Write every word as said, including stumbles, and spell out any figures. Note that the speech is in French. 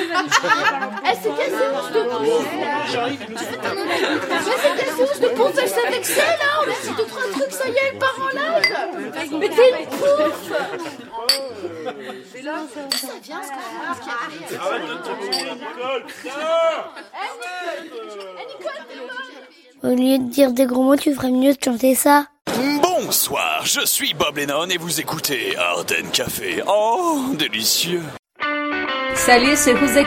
Elle s'est cassée où je te pousse? Mais c'est cassée où je te pousse? Elle savait que c'est là. On a dit deux trois trucs, ça y est, elle part en live. Mais t'es une pouffe. Et là, ça vient ce qu'on a ce qui arrive. Arrête de te tourner, Nicole. Nicole, t'es molle. Au lieu de dire des gros mots, tu ferais mieux de chanter ça. Bonsoir, je suis Bob Lennon et vous écoutez Ardennes Café. Oh, délicieux. Salut, c'est José